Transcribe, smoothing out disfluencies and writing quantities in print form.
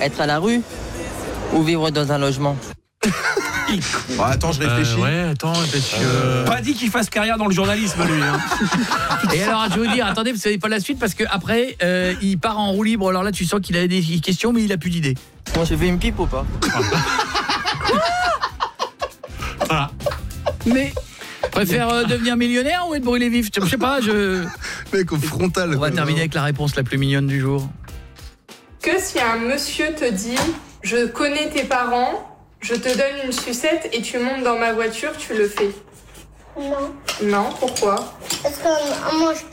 Être à la rue ou vivre dans un logement? Attends, je réfléchis. Pas dit qu'il fasse carrière dans le journalisme, lui. Hein. Et alors, je vais vous dire, attendez, vous savez pas la suite parce que après, il part en roue libre. Alors là, tu sens qu'il a des questions, mais il a plus d'idées. Moi, j'ai fait une pipe ou pas? Voilà. Mais préfère devenir millionnaire ou être brûlé vif? Je sais pas, Mec, au frontal. On va terminer avec la réponse la plus mignonne du jour. Que si un monsieur te dit « Je connais tes parents, je te donne une sucette et tu montes dans ma voiture, tu le fais ». Non. Non, pourquoi? Parce qu'on mange